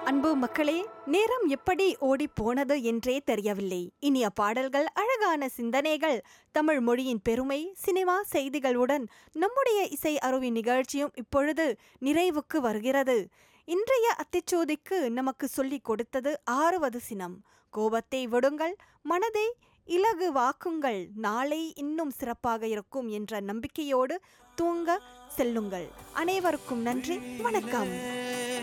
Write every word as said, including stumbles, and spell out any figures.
அன்பு மக்களே, நேரம் எப்படி ஓடி போனது என்றே தெரியவில்லை. இனிய பாடல்கள், அழகான சிந்தனைகள், தமிழ் மொழியின் பெருமை, சினிமா செய்திகளுடன் நம்முடைய இசை அருவி நிகழ்ச்சியும் இப்பொழுது நிறைவுக்கு வருகிறது. இன்றைய அத்திச்சோதிக்கு நமக்கு சொல்லிக் கொடுத்தது ஆறுவது சினம். கோபத்தை விடுங்கள், மனதை இலகுவாக்குங்கள், நாளை இன்னும் சிறப்பாக இருக்கும் என்ற நம்பிக்கையோடு தூங்க செல்லுங்கள். அனைவருக்கும் நன்றி, வணக்கம்.